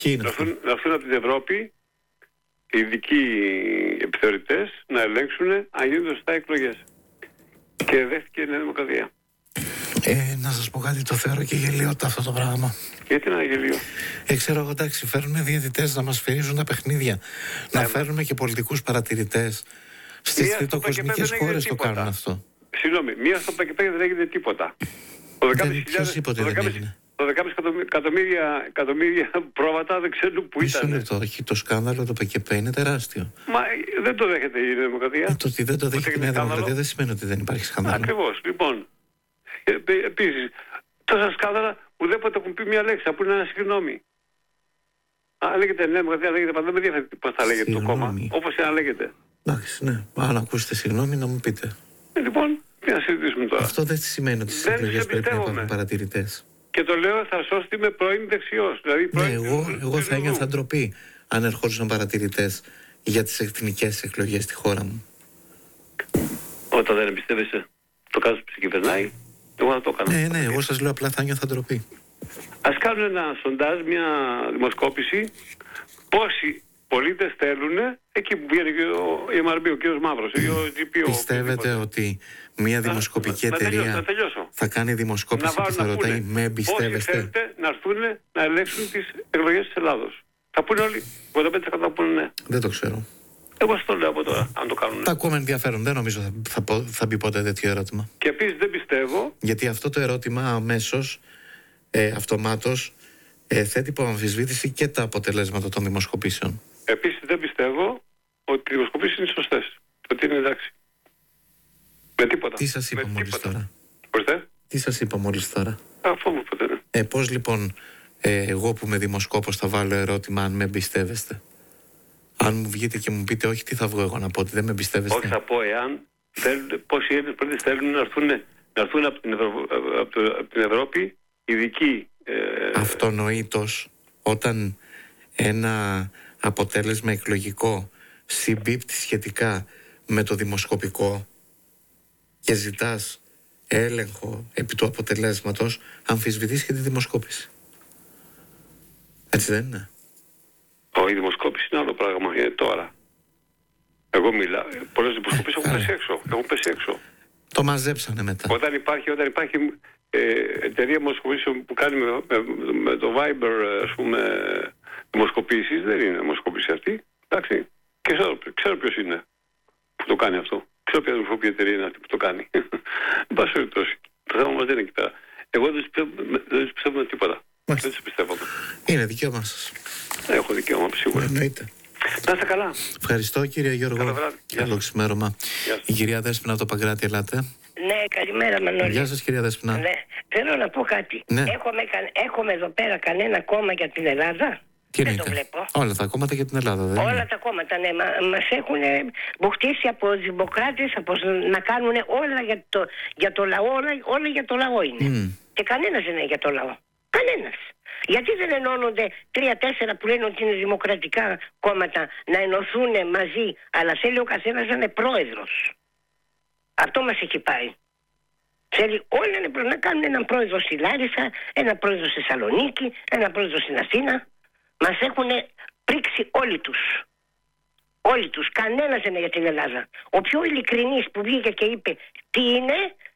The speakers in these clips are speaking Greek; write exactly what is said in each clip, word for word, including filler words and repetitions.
να έρθουν, να έρθουν από την Ευρώπη ειδικοί επιθεωρητές να ελέγξουν αν γίνονται σωστά εκλογές. Και δέχτηκε η Νέα Δημοκρατία. Ε, να σας πω κάτι, το θεωρώ και γελιότητα αυτό το πράγμα. Γιατί είναι γελίο? Ε, ξέρω εγώ, εντάξει, φέρνουν διαιτητές να μας φυρίζουν τα παιχνίδια. Ναι, να φέρνουμε και πολιτικούς παρατηρητές. Στις τριτοκοσμικές χώρες το κάνουν αυτό. Συγγνώμη, μία στο ΠΚΠ δεν έγινε τίποτα. Ποιος είπε ότι δεν έγινε? Το δεκάμισι εκατομμύρια, εκατομμύρια πρόβατα δεν ξέρουν που ήταν. Μισό λεπτό, όχι, το σκάνδαλο το ΠΚΠ είναι τεράστιο. Μα δεν το δέχεται η Νέα Δημοκρατία. Ε, το ότι δεν το δέχεται η Νέα Δημοκρατία δεν σημαίνει ότι δεν υπάρχει σκάνδαλο. Ακριβώς, λοιπόν. Ε, Επίσης, τόσα σκάνδαλα ουδέποτε έχουν πει μια λέξη, που είναι ένα συγγνώμη. Αν λέγεται Νέα Δημοκρατία, λέγεται πάντα, δεν με ενδιαφέρει πώς θα λέγεται το κόμμα. Όπως και να λέγεται. Εντάξει, ναι. Αν ακούσετε συγγνώμη, να μου πείτε. Ε, λοιπόν, τι να συζητήσουμε τώρα. Αυτό δεν σημαίνει ότι στις εκλογές πρέπει να υπάρχουν παρατηρητές. Και το λέω θα σώσω ότι είμαι πρώην δεξιός. Δηλαδή πρώην ναι, εγώ, εγώ θα ένιωθα ντροπή αν ερχόντουσαν παρατηρητές για τις εθνικές εκλογές στη χώρα μου. Όταν δεν εμπιστεύεσαι το κράτος που σε κυβερνάει, εγώ θα το έκανα. Ναι, ναι, εγώ σας λέω απλά θα ένιωθα ντροπή. Ας κάνουν ένα σοντάζ, μια δημοσκόπηση, πόσοι πολίτες θέλουν, εκεί που βγαίνει ο εμ αρ μπι, ο κ. Μαύρος, ο τζι πι. Πιστεύετε ότι μια δημοσκοπική να, εταιρεία να τελειώσω, θα κάνει δημοσκόπηση και θα ρωτάει με εμπιστεύεστε? Πόσοι θέλετε να έρθουν να ελέγξουν τις εκλογές της Ελλάδος? Θα πούνε όλοι, ογδόντα πέντε τοις εκατό θα πούνε ναι. Δεν το ξέρω. Εγώ σας το λέω από τώρα, αν το κάνουν. Τα ακούμε ενδιαφέρον, δεν νομίζω θα, θα, θα μπει ποτέ τέτοιο ερώτημα. Και επίσης δεν πιστεύω. Γιατί αυτό το ερώτημα αμέσως, ε, αυτομάτως, ε, θέτει υπό αμφισβήτηση και τα αποτελέσματα των δημοσκοπήσεων. Επίσης δεν πιστεύω ότι οι δημοσκοπήσεις είναι σωστές. Ότι είναι εντάξει. Με τίποτα. Τι σας είπα με μόλις τίποτα. τώρα? Μπορείτε? Τι σας είπα μόλις τώρα? Αυτό μου είπατε, ναι. Ε, πώς λοιπόν ε, εγώ που είμαι δημοσκόπος θα βάλω ερώτημα αν με εμπιστεύεστε? Αν μου βγείτε και μου πείτε όχι, τι θα βγω εγώ να πω? Ότι δεν με εμπιστεύεστε? Όχι, θα πω εάν θέλουν, πόσοι Έλληνες πολίτες θέλουν να έρθουν, να έρθουν από, την Ευρω... από, το... από την Ευρώπη ειδικοί. Ε... Αυτονοήτως, όταν ένα αποτέλεσμα εκλογικό συμπίπτει σχετικά με το δημοσκοπικό και ζητάς έλεγχο επί του αποτελέσματος, αμφισβητείς και τη δημοσκόπηση. Έτσι δεν είναι? Όχι, η δημοσκόπηση είναι άλλο πράγμα. Είναι τώρα. Εγώ μιλάω. Πολλές δημοσκοπήσεις έχουν πέσει έξω. Έχουν πέσει έξω. Το μαζέψανε μετά. Όταν υπάρχει, όταν υπάρχει ε, εταιρεία δημοσκοπήσεων που κάνει με, με, με το Viber, ας πούμε, δημοσκοπήσεις, δεν είναι δημοσκοπήση αυτή. Εντάξει. Και ξέρω, ξέρω ποιος είναι που το κάνει αυτό. Ξέρω ποια δημοσκοπική εταιρεία είναι αυτή που το κάνει. Εν πάση περιπτώσει. Το θέμα μας δεν είναι εκεί πέρα. Εγώ δεν τους πιστεύω με τίποτα. Μάλιστα. Δεν τους πιστεύω. Είναι δικαίωμά σας. Έχω δικαίωμα, σίγουρα. Εννοείται. Να είστε καλά. Ευχαριστώ κύριε Γιώργο. Καλό βράδυ. Καλό ξημέρωμα. Η κυρία Δέσποινα από το Παγκράτη, ελάτε. Ναι, καλημέρα Μανώλη. Γεια σας κυρία Δέσποινα. Ναι, θέλω να πω κάτι. Ναι. Έχουμε, έχουμε εδώ πέρα κανένα κόμμα για την Ελλάδα? Τι δεν εννοείται? το βλέπω. Όλα τα κόμματα για την Ελλάδα, δεν Όλα είναι? τα κόμματα, ναι. Μα, μας έχουν μπουχτίσει από τους δημοκράτες από, να κάνουν όλα για το, για το λαό. Όλα, όλα για το λαό είναι. Mm. Και κανένας δεν είναι για το λαό. Κανένας. Γιατί δεν ενώνονται τρία-τέσσερα που λένε ότι είναι δημοκρατικά κόμματα να ενωθούν μαζί, αλλά θέλει ο καθένας να είναι πρόεδρος. Αυτό μας έχει πάει. Θέλει όλοι να κάνουν έναν πρόεδρο στη Λάρισα, έναν πρόεδρο στη Θεσσαλονίκη, έναν πρόεδρο στην Αθήνα. Μας έχουν πρίξει όλοι τους. Όλοι τους. Κανένας δεν είναι για την Ελλάδα. Ο πιο ειλικρινής που βγήκε και είπε τι είναι,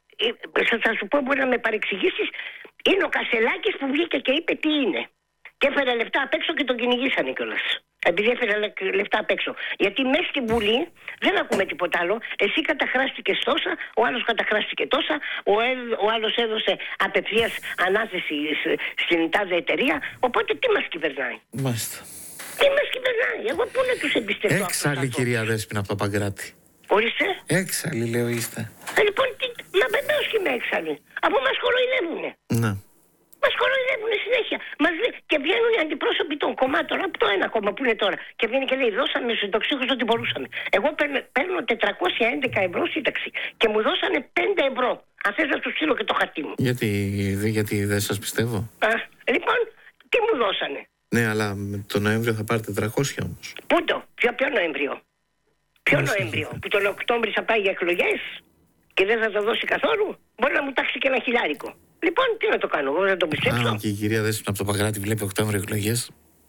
θα σου πω, μπορεί να με παρεξηγήσεις, είναι ο Κασελάκης που βγήκε και είπε τι είναι. Και έφερε λεφτά απ' έξω και τον κυνηγήσανε κιόλας. Επειδή έφερε λεφτά απ' έξω. Γιατί μέσα στην Βουλή δεν ακούμε τίποτα άλλο. Εσύ καταχράστηκες τόσα, ο άλλος καταχράστηκε τόσα, ο, ο άλλος έδωσε απευθείας ανάθεση στην τάδε εταιρεία. Οπότε τι μας κυβερνάει? Μάλιστα. Τι μας κυβερνάει? Εγώ πού να τους εμπιστευτώ? Έξαλλη κυρία Δέσποινα από το Παγκράτη. Ορίστε. Έξαλλη λέω είστε. Ε, λοιπόν, τι, μα βεβαίως και είμαι έξαλλη. Από μας κοροϊδεύουνε. Ναι. Μας κοροϊδεύουν συνέχεια. Μας λέει, και βγαίνουν οι αντιπρόσωποι των κομμάτων από το ένα κόμμα που είναι τώρα. Και βγαίνει και λέει: δώσαμε στους συνταξιούχους ό,τι μπορούσαμε. Εγώ παίρνω, παίρνω τετρακόσια έντεκα ευρώ σύνταξη και μου δώσανε πέντε ευρώ. Αν θες να σου στείλω και το χαρτί μου. Γιατί, γιατί δεν σας πιστεύω. Α, λοιπόν, τι μου δώσανε? Ναι, αλλά το Νοέμβριο θα πάρετε τριακόσια όμως. Πού το, ποιο, ποιο Νοέμβριο? Ποιο Μάλιστα. Νοέμβριο? Που τον Οκτώβρη θα πάει για εκλογές και δεν θα το δώσει καθόλου? Μπορεί να μου τάξει και ένα χιλιάρικο. Λοιπόν, τι να το κάνω, εγώ δεν το πιστέψω. Α, και η κυρία Δέσποινα από το Παγκράτη βλέπει Οκτώβριο εκλογές.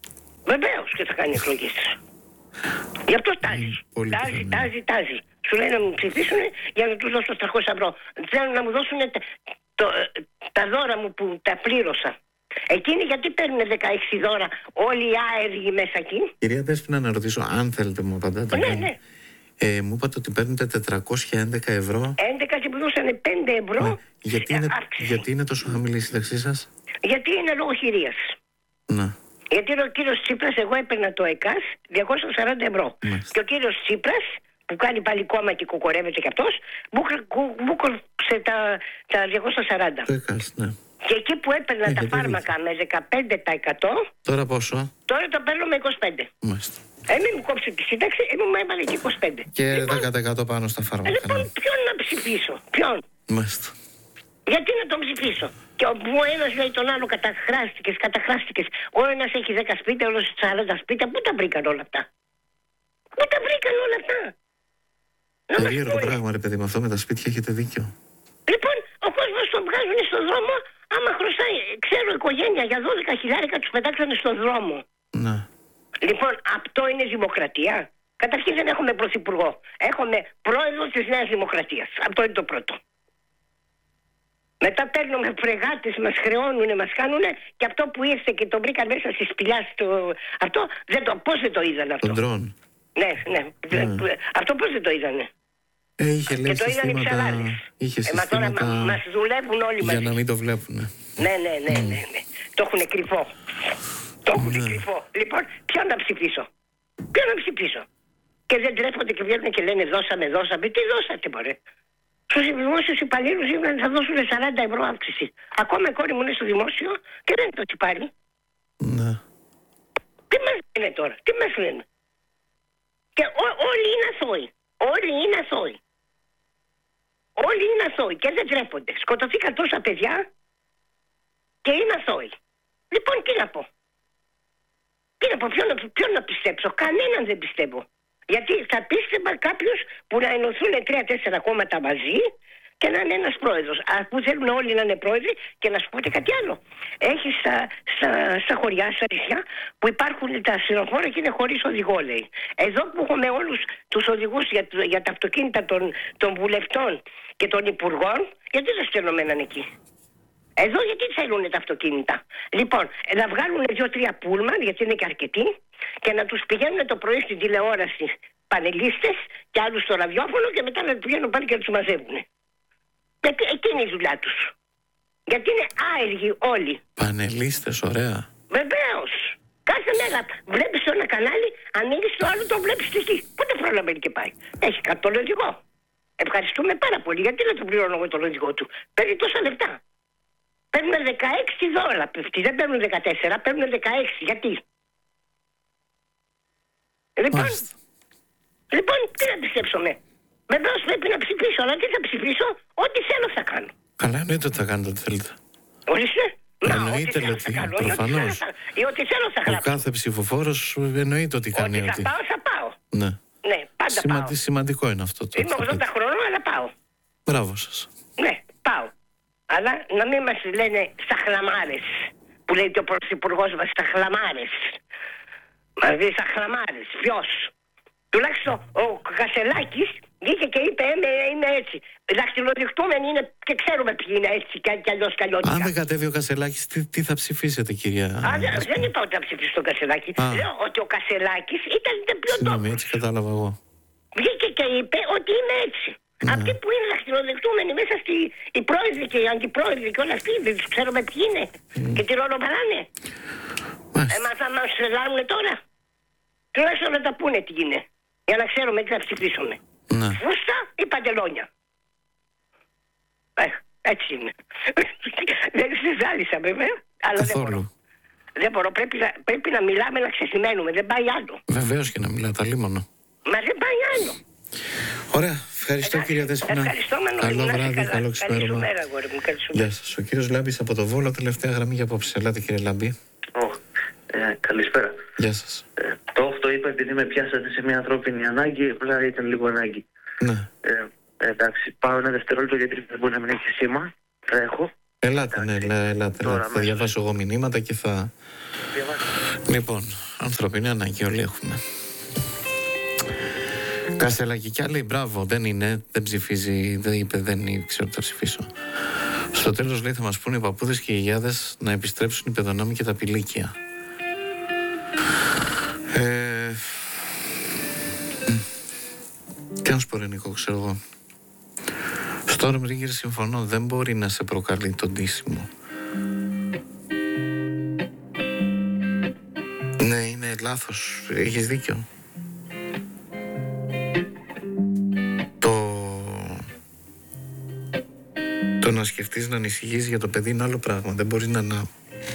Βεβαίως και θα κάνει εκλογές. Γι' αυτό τάζει. Τάζει, τάζει, τάζει. Σου λένε να μου ψηφίσουν για να τους δώσω τριακόσια ευρώ. Θέλουν να μου δώσουν τα, το, τα δώρα μου που τα πλήρωσα. Εκείνοι γιατί παίρνουν δεκαέξι δώρα όλοι οι άεργοι μέσα εκεί. Κυρία Δέσποινα, να ρωτήσω, αν θέλετε μου απαντάτε. Ναι, ναι. Ε, μου είπατε ότι παίρνετε τετρακόσια έντεκα ευρώ. έντεκα και μου δώσανε πέντε ευρώ. Ναι. Γιατί, είναι, γιατί είναι τόσο χαμηλή η σύνταξή σας? Γιατί είναι λόγω χειρίας. Ναι. Γιατί ο κύριος Τσίπρας, εγώ έπαιρνα το ΕΚΑΣ διακόσια σαράντα ευρώ. Μάλιστα. Και ο κύριος Τσίπρας, που κάνει πάλι κόμμα και κοκορεύεται κι αυτός, μου κόψε τα, τα διακόσια σαράντα. Το ΕΚΑΣ, ναι. Και εκεί που έπαιρνα ε, τα φάρμακα δίκιο. Με δεκαπέντε τοις εκατό. Τώρα πόσο? Τώρα το παίρνω με είκοσι πέντε τοις εκατό. Μάλιστα. Ε, μην μου κόψει τη σύνταξη, ε, μου έβαλε και είκοσι πέντε τοις εκατό. Και λοιπόν, δέκα τοις εκατό πάνω στα φάρμακα. Λοιπόν, ναι. Ποιον να ψηφίσω, ποιον? Μάλιστα. Γιατί να τον ψηφίσω? Και ο, ο ένας λέει τον άλλο καταχράστηκες, καταχράστηκες. Ο ένας έχει δέκα σπίτια, ο άλλος σαράντα σπίτια. Πού τα βρήκαν όλα αυτά? Πού τα βρήκαν όλα αυτά? Περίεργο πράγμα, ρε παιδί, με αυτό με τα σπίτια έχετε δίκιο. Λοιπόν, ο κόσμος τον βγάζουν στον δρόμο, άμα χρωστάει, ξέρω οικογένεια για δώδεκα χιλιάρικα τους πετάξανε στον δρόμο. Ναι. Λοιπόν, αυτό είναι δημοκρατία? Καταρχήν δεν έχουμε πρωθυπουργό. Έχουμε πρόεδρο της Νέας Δημοκρατίας. Αυτό είναι το πρώτο. Μετά παίρνουμε φρεγάτες, μας χρεώνουνε, μας κάνουνε και αυτό που ήρθε και το βρήκαν μέσα στη σπηλιά στο... Αυτό, δεν το... πώς δεν το είδαν αυτό? Τον ντρόν. Ναι, ναι. Mm. Αυτό πώς δεν το είδανε? Ε, είχε λέει και το είδαν οι ψαλάδες. Είχε ε, μα τώρα μα, μας δουλεύουν όλοι μαζί. Για να μην το βλέπουν. Ναι, ναι, ναι, mm. ναι, ναι. Το έχουν κρυφό. Το έχουν ναι. κρυφό. Λοιπόν, ποιον να ψηφίσω? Ποιον να ψηφίσω? Και δεν τρέφονται και βγαίνουν και λένε δώσαμε, δώσαμε. Τι δώσατε, μωρέ? Στους δημόσιους υπαλλήλους είπαν θα δώσουν σαράντα ευρώ αύξηση. Ακόμα η κόρη μου είναι στο δημόσιο και δεν το έχει πάρει. Ναι. Τι μας λένε τώρα, τι μας λένε? Και ό, όλοι είναι αθώοι. Όλοι είναι αθώοι. Όλοι είναι αθώοι και δεν τρέπονται. Σκοτωθήκαν τόσα παιδιά και είναι αθώοι. Λοιπόν, τι να πω? Τι να πω, ποιον, ποιον να πιστέψω? Κανέναν δεν πιστεύω. Γιατί θα πίστευα κάποιους που να ενωθούν τρία-τέσσερα κόμματα μαζί και να είναι ένας πρόεδρος. Αφού θέλουν όλοι να είναι πρόεδροι, και να σου πω και κάτι άλλο. Έχει στα, στα, στα χωριά, στα νησιά, που υπάρχουν τα ασθενοφόρα και είναι χωρίς οδηγό, λέει. Εδώ που έχουμε όλους τους οδηγούς για, για τα αυτοκίνητα των, των βουλευτών και των υπουργών, γιατί δεν στέλνομεναν εκεί? Εδώ γιατί θέλουν τα αυτοκίνητα? Λοιπόν, να βγάλουν δύο-τρία πούλμαν, γιατί είναι και αρκετοί, και να τους πηγαίνουν το πρωί στην τηλεόραση πανελίστες και άλλους στο ραδιόφωνο και μετά να τους πηγαίνουν πάλι και να τους μαζεύουν. Γιατί εκείνη η δουλειά τους. Γιατί είναι άεργοι όλοι. Πανελίστες, ωραία. Βεβαίως. Κάθε μέρα βλέπεις το ένα κανάλι, ανοίγεις το άλλο, το βλέπεις εκεί. Πότε προλαβαίνει και πάει? Έχει κάτι τον οδηγό. Ευχαριστούμε πάρα πολύ. Γιατί να του πληρώνω εγώ τον οδηγό του? Παίρνει τόσα λεπτά. Παίρνουν δεκαέξι δώλα. Δεν παίρνουν δεκατέσσερα, παίρνουν δεκαέξι. Γιατί? Λοιπόν, λοιπόν, τι να πιστέψουμε? Βεβαίως πρέπει να ψηφίσω, αλλά τι θα ψηφίσω? Ό,τι θέλω θα κάνω. Καλά, εννοείται ότι θα κάνετε ό,τι θέλετε. Ορίστε. Εννοείται, λέτε, προφανώς. Ή ό,τι θέλω θα γράψω. Ο κάθε ψηφοφόρος εννοείται ότι κάνει ό,τι. Ό,τι θα πάω, θα πάω. Ναι. Ναι, πάντα Σημαντι, πάω. Σημαντικό είναι αυτό. Είμαι ογδόντα χρονών, αλλά πάω. Μπράβο σας. Ναι, πάω. Αλλά να μην μας λένε στα χλαμάρες, που λέει και ο πρωθυπουργός μας, στα χλαμάρες. Μας λέει στα χλαμάρες. Ποιος? Τουλάχιστον ο Κασελάκης βγήκε και είπε είμαι, είμαι έτσι. Δαχτυλοδεικτούμενοι είναι και ξέρουμε ποιοι είναι έτσι κι αλλιώς κι αλλιώς. Αν δεν κατέβει ο Κασελάκης, τι, τι θα ψηφίσετε, κυρία? Α, δεν, δεν είπα ότι θα ψηφίσω τον Κασελάκη. Α. Λέω ότι ο Κασελάκης ήταν πιο τόπος. Συγγνώμη, έτσι κατάλαβα εγώ. Βγήκε και είπε ότι είμαι έτσι. Ναι. Αυτοί που είναι δαχτυλοδεικτούμενοι μέσα στη οι πρόεδροι και οι αντιπρόεδροι και όλα αυτοί, δεν τους ξέρουμε ποιοι είναι. Mm. Και τι ρόλο παράνε. Εμάς θα μας τρελάνουν τώρα. Τουλάχιστον να τα πούνε τι είναι. Για να ξέρουμε τι θα ψηφίσουμε. Ναι. Φούστα ή παντελόνια? Ε, έτσι είναι. Δεν συζάλισα βέβαια, αλλά δεν μπορώ. Δεν μπορώ, πρέπει να, πρέπει να μιλάμε, να ξεθυμένουμε, δεν πάει άλλο. Βεβαίως και να μιλάτε αλίμονο. Μα δεν πάει άλλο. Ωραία, ευχαριστώ κυρία Δέσποινα. Ευχαριστώ, καλό βράδυ, καλό ξημέρωμα. Γεια σας. Ο κύριος Λάμπης από το Βόλο, τελευταία γραμμή για απόψε. Ελάτε κύριε Λάμπη. Oh, ε, καλησπέρα. Γεια σας. Ε, το αυτό είπα επειδή με πιάσατε σε μια ανθρώπινη ανάγκη, απλά ήταν λίγο ανάγκη. Ναι. Ε, εντάξει, πάω ένα δευτερόλεπτο γιατί δεν μπορεί να μην έχει σήμα. Θα έχω. Ελάτε, ναι, ελάτε. ελάτε. Θα διαβάσω εγώ μηνύματα και θα... Διαβάσω. Λοιπόν... ανθρωπινή ανάγκη, όλοι έχουμε. Κασελάκη κι άλλοι, μπράβο, δεν είναι, δεν ψηφίζει, δεν είπε, δεν ξέρω τι θα ψηφίσω. Στο τέλος λέει θα μας πούνε οι παππούδες και οι γιαγιάδες να επιστρέψουν οι παιδονόμοι και τα πηλίκια. Ε... Τι να σου πω, Ρενικό, ξέρω εγώ. Storm Ringer συμφωνώ, δεν μπορεί να σε προκαλεί τον ντύσιμο. Ναι, είναι λάθος, έχεις δίκιο. Το... το να σκεφτείς να ανησυχείς για το παιδί είναι άλλο πράγμα. Δεν μπορεί να... να...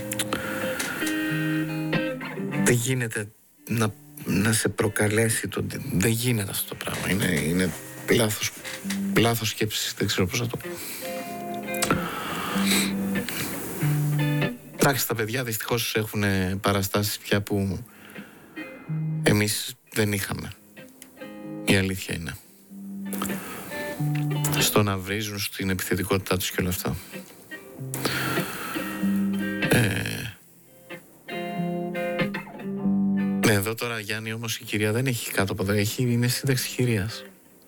Δεν γίνεται να, να σε προκαλέσει το... Δεν γίνεται αυτό το πράγμα. Είναι, είναι λάθος, λάθος σκέψης, δεν ξέρω πώς να το πω. Εντάξει, τα παιδιά δυστυχώς έχουν παραστάσεις πια που εμείς δεν είχαμε. Η αλήθεια είναι. Στο να βρίζουν, στην επιθετικότητά τους και όλα αυτά. Ε... Εδώ τώρα, Γιάννη, όμως η κυρία δεν έχει κάτω από εδώ. Έχει, είναι σύνταξη χειρίας.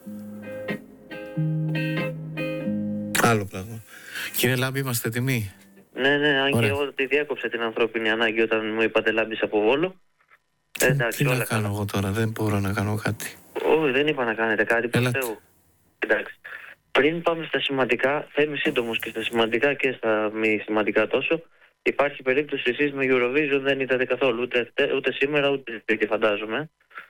Άλλο πράγμα. Κύριε Λάμπη, είμαστε έτοιμοι? Ναι, ναι, αν και εγώ τη διέκοψα την ανθρώπινη ανάγκη όταν μου είπατε Λάμπης από Βόλο. Τι, εντάξει, τι να κάνω εγώ τώρα, δεν μπορώ να κάνω κάτι. Όχι, δεν είπα να κάνετε κάτι, πιστεύω. Εντάξει. Πριν πάμε στα σημαντικά, θα είμαι σύντομος και στα σημαντικά και στα μη σημαντικά τόσο. Υπάρχει περίπτωση εσείς με Eurovision δεν είδατε καθόλου, ούτε, ούτε σήμερα ούτε και φαντάζομαι.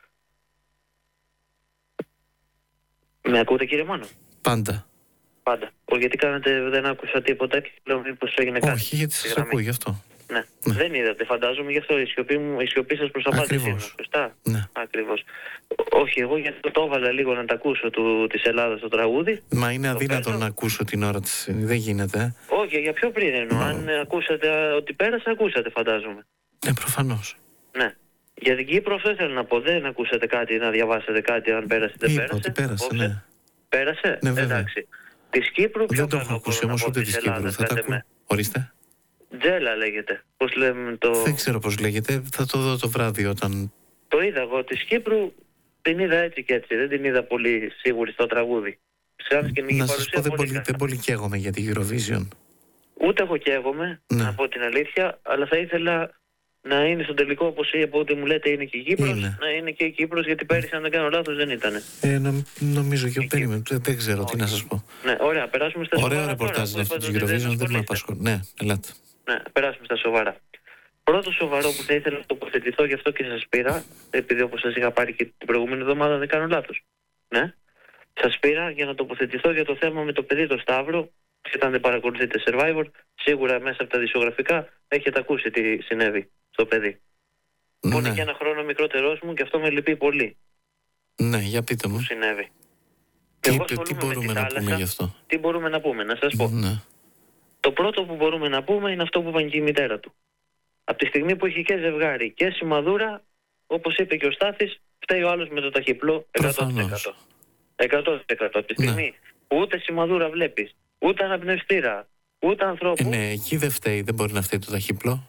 Με ακούτε, κύριε Μάνο? Πάντα. Πάντα. Ο, γιατί κάνετε, δεν άκουσα τίποτα και λέω μήπως έγινε κάτι. Όχι, γιατί σας ακούω γι' αυτό. Ναι. ναι. Δεν είδατε, φαντάζομαι, γι' αυτό η σιωπή, μου, η σιωπή σας προς απάντησή μου. Σωστά. Ναι. Ακριβώς. Όχι, εγώ γιατί το έβαλα λίγο να τα ακούσω του, της Ελλάδας το τραγούδι. Μα είναι αδύνατο να ακούσω την ώρα της. Δεν γίνεται. Όχι, για πιο πριν εννοώ. No. Αν ακούσατε ότι πέρασε, ακούσατε, φαντάζομαι. Ναι, προφανώς. Ναι. Για την Κύπρο δεν θέλω να πω, δεν ακούσατε κάτι, να διαβάσετε κάτι, αν πέρασε δεν πέρασε. Ότι πέρασε, Όψε. ναι. Πέρασε, ναι, εντάξει. Της Κύπρου δεν το έχω ακούσει όμως ούτε της Κύπρου. Θα τα ακούω. Ορίστε. Τζέλα λέγεται. Πώς λέμε το... Δεν ξέρω πώς λέγεται. Θα το δω το βράδυ όταν... Το είδα εγώ. Της Κύπρου την είδα έτσι και έτσι. Δεν την είδα πολύ σίγουρη στο τραγούδι. Να σας πω, δεν πολύ, δεν πολύ καίγομαι για την Eurovision. Ούτε εγώ καίγομαι, ναι. να πω την αλήθεια, αλλά θα ήθελα να είναι στο τελικό, όπως από ό,τι μου λέτε είναι και η Κύπρος, είναι. να είναι και η Κύπρος, γιατί πέρυσι αν δεν κάνω λάθος δεν ήτανε. Ε, νο, νομίζω και περίμενε, δεν, δεν ξέρω okay. τι να σας πω. Ναι, ωραία, περάσουμε στα ωραία σοβαρά. Ωραία ρεπορτάζ είναι αυτό της Eurovision, δεν με απασχολεί. Ναι, ελάτε. Ναι, περάσουμε στα σοβαρά. Πρώτο σοβαρό που θα ήθελα να τοποθετηθώ, γι' αυτό και σας πήρα, επειδή όπως σας είχα πάρει και την προηγούμενη εβδομάδα δεν κάνω λάθος. Ναι. Σας πήρα για να τοποθετηθώ για το θέμα με το παιδί το Σταύρο. Όταν δεν παρακολουθείτε Survivor, σίγουρα μέσα από τα δισογραφικά έχετε ακούσει τι συνέβη στο παιδί. Ναι. Που είναι και ένα χρόνο μικρότερός μου και αυτό με λυπεί πολύ. Ναι, για πείτε μου. Που συνέβη. Τι, τι μπορούμε να θάλασσα, πούμε γι' αυτό? Τι μπορούμε να πούμε, να σας πω. Ναι. Το πρώτο που μπορούμε να πούμε είναι αυτό που είπαν και η μητέρα του. Από τη στιγμή που είχε και ζευγάρι και σημαδούρα, όπως είπε και ο Στάθης, φταίει ο άλλος με το ταχυπλό εκατό τοις εκατό. εκατό τοις εκατό. Από τη στιγμή ναι. που ούτε σημαδούρα βλέπεις, ούτε αναπνευστήρα, ούτε ανθρώπου. Ε, ναι, εκεί δεν φταίει, δεν μπορεί να φταίει το ταχύπλο.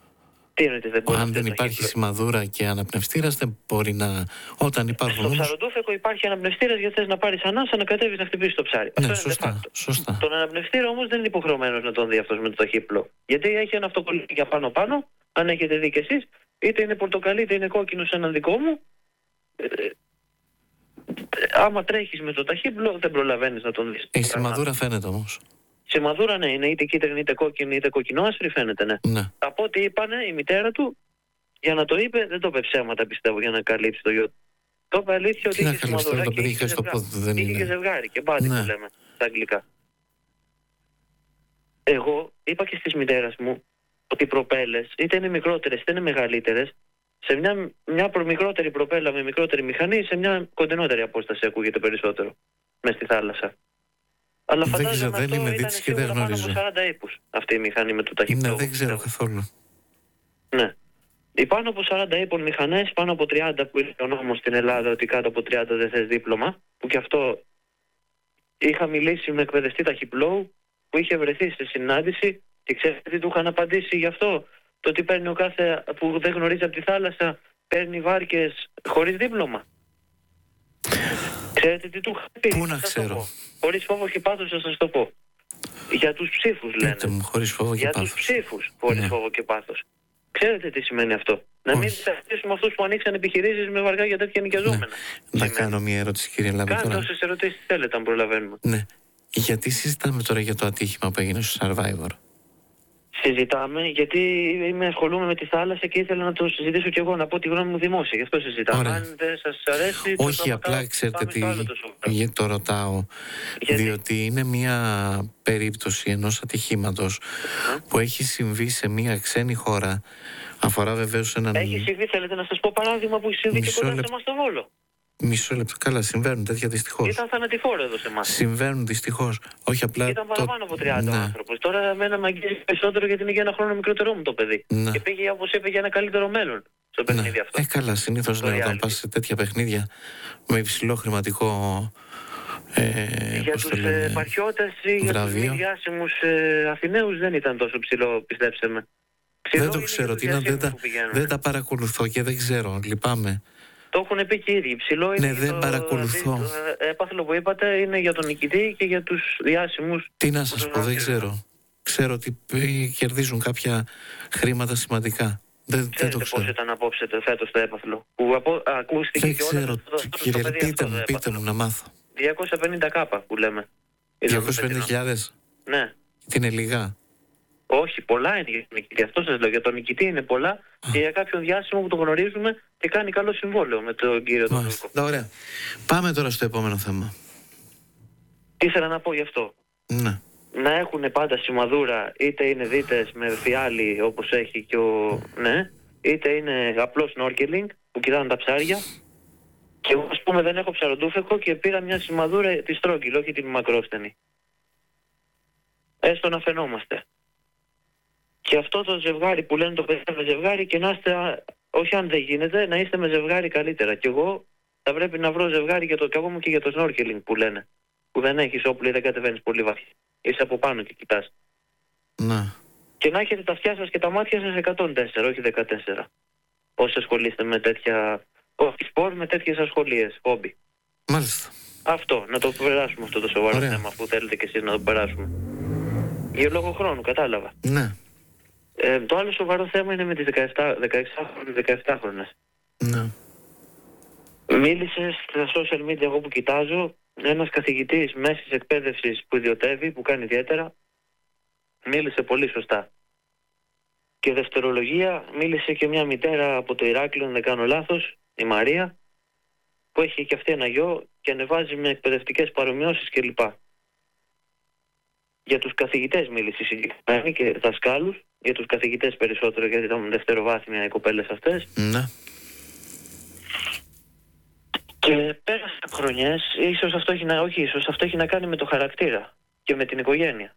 Τι εννοείται, δεν μπορεί. Αν δεν υπάρχει σημαδούρα και αναπνευστήρας, δεν μπορεί να. Όταν υπάρχουν. Στο όμως... ψαροντούφεκο υπάρχει αναπνευστήρας γιατί θες να πάρεις ανάσα, να κατέβεις να χτυπήσεις το ψάρι. Ναι, αυτό σωστά, είναι σωστά. Τον αναπνευστήρα όμως δεν είναι υποχρεωμένος να τον δει αυτός με το ταχύπλο. Γιατί έχει ένα αυτοκολλητή για πάνω-πάνω, αν έχετε δει κι εσείς, είτε είναι πορτοκαλί είτε είναι κόκκινο σε έναν δικό μου. Ε, άμα τρέχεις με το ταχύπλο, δεν προλαβαίνεις να τον δεις. Η σημαδούρα φαίνεται όμως. Σημαδούρα ναι, είναι είτε κίτρινη είτε κόκκινη είτε κοκκινόασπρη, φαίνεται ναι. ναι. Από ό,τι είπανε η μητέρα του, για να το είπε, δεν το είπε ψέματα πιστεύω για να καλύψει το γιο του. Το είπε αλήθεια ότι είχε σημαδούρα και είχε ζευγάρι. Είχε και ζευγάρι και μπάτι ναι. που λέμε στα αγγλικά. Εγώ είπα και στις μητέρας μου ότι οι προπέλες είτε είναι μικρότερες είτε είναι μεγαλύτερες, σε μια, μια μικρότερη προπέλα με μικρότερη μηχανή, σε μια κοντινότερη απόσταση ακούγεται περισσότερο μες στη θάλασσα. Αλλά φαντάζομαι αυτό δεν ήταν σίγουρα πάνω από σαράντα ύπους αυτή η μηχανή με το ταχυπλό. Ναι, δεν ξέρω καθόλου. Ναι. Οι πάνω από σαράντα ύπων μηχανές, πάνω από τριάντα που είναι ο νόμος στην Ελλάδα ότι κάτω από τριάντα δεν θες δίπλωμα, που και αυτό είχα μιλήσει με εκπαιδευτή ταχυπλόου που είχε βρεθεί στη συνάντηση και ξέρετε τι του είχαν απαντήσει γι' αυτό. το ότι παίρνει ο κάθε που δεν γνωρίζει από τη θάλασσα, παίρνει βάρκες χωρίς δίπλωμα. Ξέρετε τι του είχα πει? Πού να ξέρω. Χωρίς φόβο και πάθος θα σας το πω. Για τους ψήφους λένε. Πείτε μου, χωρίς φόβο και Για πάθος. τους ψήφους χωρίς Ναι. φόβο και πάθος. Ξέρετε τι σημαίνει αυτό? Να μην Όχι. σταματήσουμε αυτούς που ανοίξαν επιχειρήσεις με βαργά για τέτοια νοικιαζόμενα. Να Σημαίνει. κάνω μια ερώτηση, κύριε Λάμπη, Κάντε τώρα. όσες ερωτήσεις θέλετε αν προλαβαίνουμε. Ναι. Γιατί συζητάμε τώρα για το ατύχημα που έγινε στο Survivor? Συζητάμε γιατί είμαι ασχολούμαι με τη θάλασσα και ήθελα να το συζητήσω κι εγώ, να πω τη γνώμη μου δημόσια. Γι' αυτό συζητάμε. Ωραία. Αν δεν σας αρέσει, το Όχι, σταματάω, απλά ξέρετε πάμε τι, στο άλλο το σοβαρό. γιατί το ρωτάω. Γιατί? Διότι είναι μια περίπτωση ενός ατυχήματος που έχει συμβεί σε μια ξένη χώρα. Αφορά βεβαίως έναν... Έχει συμβεί, θέλετε να σας πω παράδειγμα που έχει συμβεί και Μισό κοντά σε λεπτό. εμάς στο Βόλο. Μισό λεπτό. Καλά, συμβαίνουν τέτοια δυστυχώς. Ήταν θανατηφόρο εδώ σε εμάς. Συμβαίνουν δυστυχώς. Όχι απλά. Ήταν παραπάνω από τριάντα ναι. άνθρωπος. Τώρα εμένα με αγγίζει περισσότερο γιατί είναι για ένα χρόνο μικρότερό μου το παιδί. Ναι. Και πήγε, όπως είπε, για ένα καλύτερο μέλλον στο Ναι. παιχνίδι αυτό. Ε, καλά, συνήθως Το ναι, όταν reality. πας σε τέτοια παιχνίδια με υψηλό χρηματικό. Ε, Για πώς το τους λένε, ε, επαρχιώτες ή για τους βραβείο. μη διάσημους ε, Αθηναίους δεν ήταν τόσο ψηλό, πιστέψτε με. Ψηλό Δεν το είναι ξέρω, για τι τους να, δεν, διασύμους τα, που πηγαίνουν. δεν τα παρακολουθώ και δεν ξέρω, λυπάμαι. Το έχουν πει και οι ίδιοι. Ψηλό είναι Ναι, για δεν το, παρακολουθώ. Το ε, έπαθλο που είπατε είναι για τον νικητή και για τους διάσημους. Τι να σας που πω, δεν τον ξέρω. Ξέρω ότι ε, κερδίζουν κάποια χρήματα σημαντικά. Δεν, δεν το Ξέρετε πώς ξέρω. ήταν απόψε το φέτος το έπαθλο. Που απο, α, ακούστηκε Δεν και όλα ξέρω, το- το- το- το κύριε, παιδί πείτε αυτό μου, το πείτε έπαθλο. μου να μάθω. διακόσια πενήντα κάπα που λέμε. Ήταν το διακόσιες πενήντα φετινό. χιλιάδες. Ναι. Τι είναι λίγα. Όχι, πολλά είναι για τον νικητή. Αυτό σας λέω. Για τον νικητή είναι πολλά και για κάποιον διάσημο που το γνωρίζουμε και κάνει καλό συμβόλαιο με τον κύριο τον Μάλιστα. Τούρκο. Ωραία. Πάμε τώρα στο επόμενο θέμα. Τι ήθελα να πω γι' αυτό. Ναι. Να έχουν πάντα σημαδούρα, είτε είναι δίτες με φιάλι όπως έχει και ο... Ναι, είτε είναι απλό snorkeling που κοιτάνε τα ψάρια. Και εγώ, ας πούμε, δεν έχω ψαροντούφεκο και πήρα μια σημαδούρα τη στρόγγυλ, όχι την μακρόστενη. Έστω να φαινόμαστε. Και αυτό το ζευγάρι που λένε το παιδί με ζευγάρι και να είστε, α, όχι αν δεν γίνεται, να είστε με ζευγάρι καλύτερα. Και εγώ θα πρέπει να βρω ζευγάρι για το κακό μου και για το snorkeling που λένε. Που δεν έχεις όπλο ή δεν κατεβαίνεις πολύ βαθιά. Είσαι από πάνω και κοιτάς. Ναι. Και να έχετε τα αυτιά σας και τα μάτια σας εκατόν τέσσερα, όχι δεκατέσσερα. Όσοι ασχολείστε με τέτοια... Όχι σπορ, με τέτοιες ασχολίες, χόμπι. Μάλιστα. Αυτό, να το περάσουμε αυτό το σοβαρό Ωραία. θέμα που θέλετε και εσείς να το περάσουμε. Για λόγω χρόνου, κατάλαβα. Ναι. Ε, το άλλο σοβαρό θέμα είναι με τις δεκαεπτά, δεκαεξάχρονες, δεκαεπτάχρονες. Ναι. Μίλησε στα social media, εγώ που κοιτάζω, ένας καθηγητής μέσης εκπαίδευσης που ιδιωτεύει, που κάνει ιδιαίτερα, μίλησε πολύ σωστά. Και δευτερολογία, μίλησε και μια μητέρα από το Ηράκλειο, αν δεν κάνω λάθος, η Μαρία, που έχει και αυτή ένα γιο και ανεβάζει με εκπαιδευτικές παρομοιώσεις κλπ. Για τους καθηγητές μίλησε συγκεκριμένη και δασκάλους, για τους καθηγητές περισσότερο γιατί ήταν δευτεροβάθμια οι κοπέλες αυτές. Ναι. Και πέρασαν χρονιές, ίσως αυτό έχει να, όχι ίσως, αυτό έχει να κάνει με το χαρακτήρα και με την οικογένεια.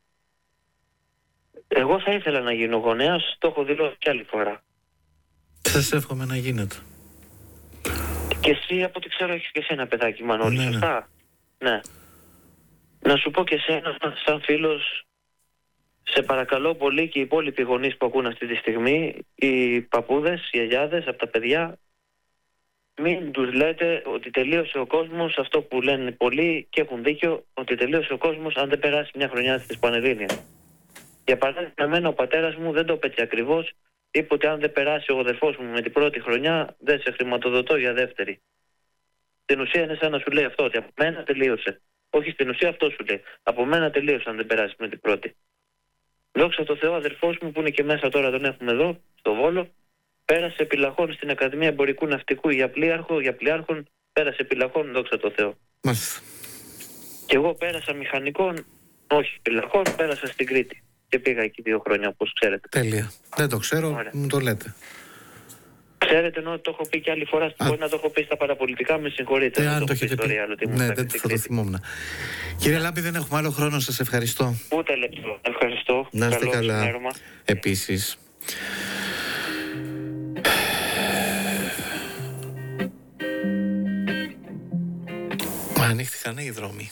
Εγώ θα ήθελα να γίνω γονέας, το έχω δηλώσει κι άλλη φορά. Σας εύχομαι να γίνεται. Και εσύ από ό,τι ξέρω έχεις και εσύ ένα παιδάκι, Μανώλη, Ναι, ναι. σωστά? Ναι. Να σου πω και εσένα, σαν φίλος, σε παρακαλώ πολύ και οι υπόλοιποι γονείς που ακούν αυτή τη στιγμή, οι παππούδες, οι γιαγιάδες από τα παιδιά, μην τους λέτε ότι τελείωσε ο κόσμος, αυτό που λένε πολλοί και έχουν δίκιο, ότι τελείωσε ο κόσμος αν δεν περάσει μια χρονιά στις Πανελλήνιες. Για παράδειγμα, εμένα ο πατέρας μου δεν το είπε ακριβώς, είπε ότι αν δεν περάσει ο αδερφός μου με την πρώτη χρονιά, δεν σε χρηματοδοτώ για δεύτερη. Στην ουσία είναι σαν να σου λέει αυτό, ότι από μένα τελείωσε. Όχι, στην ουσία αυτό σου λέει. Από μένα τελείωσε αν δεν περάσει με την πρώτη. Δόξα τω Θεώ, ο αδερφός μου που είναι και μέσα τώρα, τον έχουμε εδώ, στο Βόλο, πέρασε επιλαχών στην Ακαδημία Εμπορικού Ναυτικού για πλοίαρχο, για πλοίαρχον, πέρασε επιλαχών, δόξα τω Θεώ. Μάλιστα. Και εγώ πέρασα μηχανικών, όχι επιλαχών, πέρασα στην Κρήτη. Και πήγα εκεί δύο χρόνια, όπως ξέρετε. Τέλεια. Δεν το ξέρω, Ωραία. μου το λέτε. Ξέρετε, ενώ το έχω πει και άλλη φορά, μπορεί να το έχω πει στα παραπολιτικά, με συγχωρείτε. Ε, δεν αν το το έχω πει έχετε στο πει. Real, ότι ήμουν Ναι, στα δεν στην θα το Κρήτη. θυμόμουν. Κύριε Λάμπη, δεν έχουμε άλλο χρόνο. Σας ευχαριστώ. Ούτε λεπτό. Ευχαριστώ. Να είστε Καλό καλά. ξημέρωμα. Επίσης. Μα ανοίχθηκαν οι δρόμοι.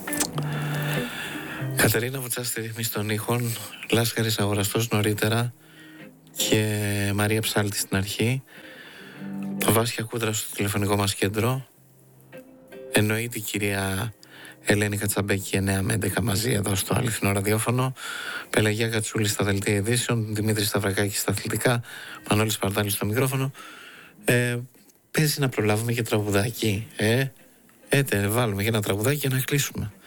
Κατερίνα Βουτσά στη ρυθμή των ήχων, Λάσκαρης Αγοραστός νωρίτερα. και Μαρία Ψάλτη στην αρχή. Το Βάσια Κούτρα στο τηλεφωνικό μας κέντρο. Εννοείται η κυρία Ελένη Κατσαμπέκη εννιά με έντεκα μαζί εδώ στο αληθινό ραδιόφωνο. Πελαγία Κατσούλη στα δελτία ειδήσεων. Δημήτρης Σταυρακάκης στα αθλητικά. Μανώλης Παρδάλης στο μικρόφωνο. Ε, παίζει να προλάβουμε και τραγουδάκι. Ε, έτε βάλουμε και ένα τραγουδάκι για να κλείσουμε.